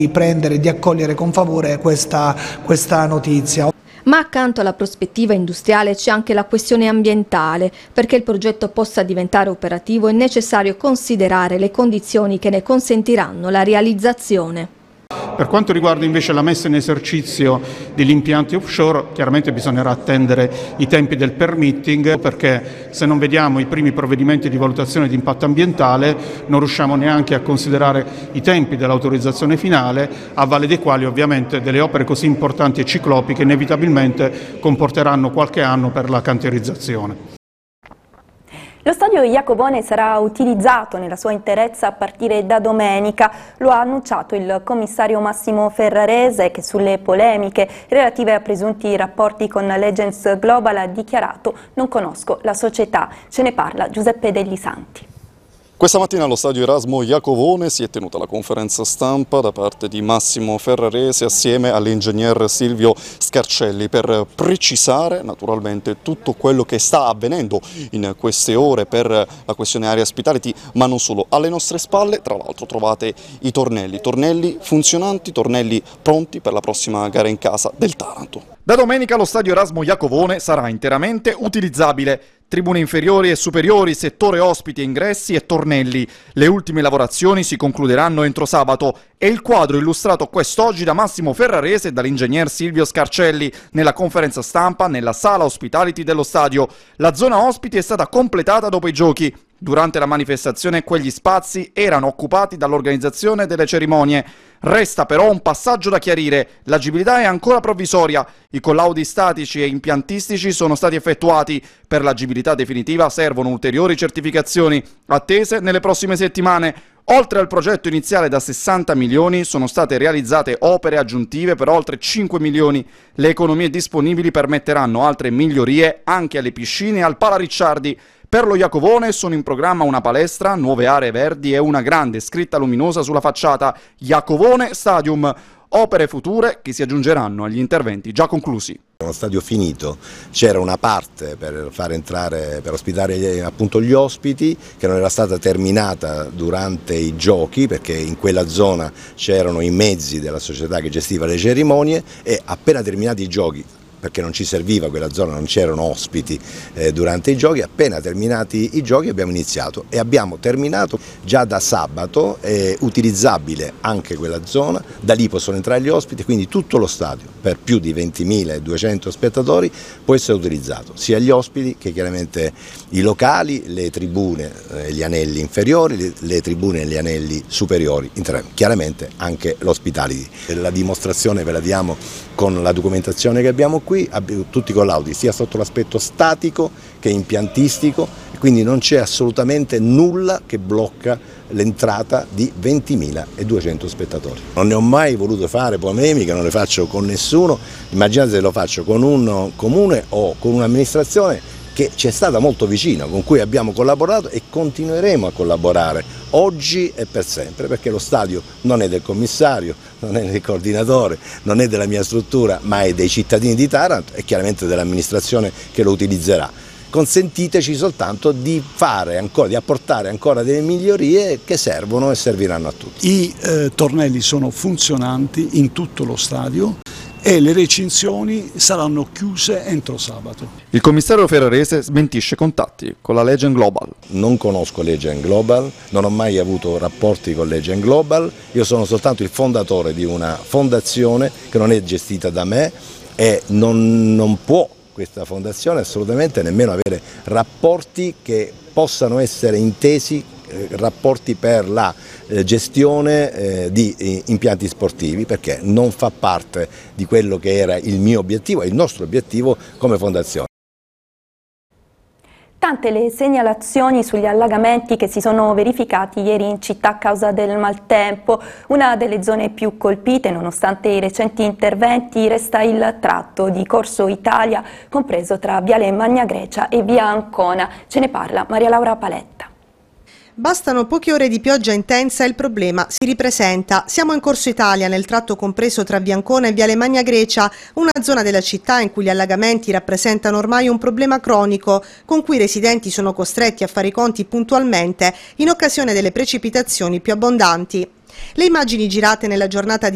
di prendere e di accogliere con favore questa notizia. Ma accanto alla prospettiva industriale c'è anche la questione ambientale. Perché il progetto possa diventare operativo è necessario considerare le condizioni che ne consentiranno la realizzazione. Per quanto riguarda invece la messa in esercizio degli impianti offshore, chiaramente bisognerà attendere i tempi del permitting, perché se non vediamo i primi provvedimenti di valutazione di impatto ambientale non riusciamo neanche a considerare i tempi dell'autorizzazione finale, a valle dei quali ovviamente delle opere così importanti e ciclopiche inevitabilmente comporteranno qualche anno per la cantierizzazione. Lo stadio Iacobone sarà utilizzato nella sua interezza a partire da domenica, lo ha annunciato il commissario Massimo Ferrarese, che sulle polemiche relative a presunti rapporti con Legends Global ha dichiarato: non conosco la società. Ce ne parla Giuseppe Degli Santi. Questa mattina allo stadio Erasmo Iacovone si è tenuta la conferenza stampa da parte di Massimo Ferrarese assieme all'ingegner Silvio Scarcelli per precisare naturalmente tutto quello che sta avvenendo in queste ore per la questione Area Hospitality, ma non solo. Alle nostre spalle tra l'altro trovate i tornelli funzionanti, tornelli pronti per la prossima gara in casa del Taranto. Da domenica lo stadio Erasmo Iacovone sarà interamente utilizzabile. Tribune inferiori e superiori, settore ospiti e ingressi e tornelli. Le ultime lavorazioni si concluderanno entro sabato. È il quadro illustrato quest'oggi da Massimo Ferrarese e dall'ingegner Silvio Scarcelli nella conferenza stampa nella sala Hospitality dello stadio. La zona ospiti è stata completata dopo i giochi. Durante la manifestazione quegli spazi erano occupati dall'organizzazione delle cerimonie. Resta però un passaggio da chiarire: l'agibilità è ancora provvisoria, i collaudi statici e impiantistici sono stati effettuati, per l'agibilità definitiva servono ulteriori certificazioni, attese nelle prossime settimane. Oltre al progetto iniziale da 60 milioni sono state realizzate opere aggiuntive per oltre 5 milioni. Le economie disponibili permetteranno altre migliorie anche alle piscine e al Pala Ricciardi. Per lo Iacovone sono in programma una palestra, nuove aree verdi e una grande scritta luminosa sulla facciata: Iacovone Stadium. Opere future che si aggiungeranno agli interventi già conclusi. Uno stadio finito, c'era una parte per ospitare appunto gli ospiti che non era stata terminata durante i giochi, perché in quella zona c'erano i mezzi della società che gestiva le cerimonie, e appena terminati i giochi, perché non ci serviva quella zona, non c'erano ospiti durante i giochi, appena terminati i giochi abbiamo iniziato e abbiamo terminato già da sabato, è utilizzabile anche quella zona, da lì possono entrare gli ospiti, quindi tutto lo stadio per più di 20.200 spettatori può essere utilizzato, sia gli ospiti che chiaramente i locali, le tribune e gli anelli inferiori, le tribune e gli anelli superiori, chiaramente anche l'hospitality. La dimostrazione ve la diamo con la documentazione che abbiamo qui, tutti i collaudi sia sotto l'aspetto statico che impiantistico, quindi non c'è assolutamente nulla che blocca l'entrata di 20.200 spettatori. Non ne ho mai voluto fare polemiche, non le faccio con nessuno, immaginate se lo faccio con un comune o con un'amministrazione che ci è stata molto vicina, con cui abbiamo collaborato e continueremo a collaborare oggi e per sempre, perché lo stadio non è del commissario, non è del coordinatore, non è della mia struttura, ma è dei cittadini di Taranto e chiaramente dell'amministrazione che lo utilizzerà. Consentiteci soltanto di apportare ancora delle migliorie che servono e serviranno a tutti. I tornelli sono funzionanti in tutto lo stadio e le recinzioni saranno chiuse entro sabato. Il commissario Ferrarese smentisce contatti con la Legend Global. Non conosco Legend Global, non ho mai avuto rapporti con Legend Global, io sono soltanto il fondatore di una fondazione che non è gestita da me e non può questa fondazione assolutamente nemmeno avere rapporti che possano essere intesi rapporti per la gestione di impianti sportivi, perché non fa parte di quello che era il mio obiettivo e il nostro obiettivo come fondazione. Tante le segnalazioni sugli allagamenti che si sono verificati ieri in città a causa del maltempo. Una delle zone più colpite, nonostante i recenti interventi, resta il tratto di Corso Italia, compreso tra Viale Magna Grecia e Via Ancona. Ce ne parla Maria Laura Paletta. Bastano poche ore di pioggia intensa e il problema si ripresenta. Siamo in Corso Italia, nel tratto compreso tra Via Ancona e Viale Magna Grecia, una zona della città in cui gli allagamenti rappresentano ormai un problema cronico, con cui i residenti sono costretti a fare i conti puntualmente in occasione delle precipitazioni più abbondanti. Le immagini girate nella giornata di